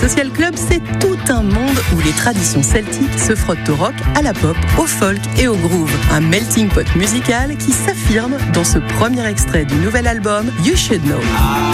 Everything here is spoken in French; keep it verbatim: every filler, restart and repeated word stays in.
Social Club, c'est tout un monde où les traditions celtiques se frottent au rock, à la pop, au folk et au groove. Un melting pot musical qui s'affirme dans ce premier extrait du nouvel album You Should Know.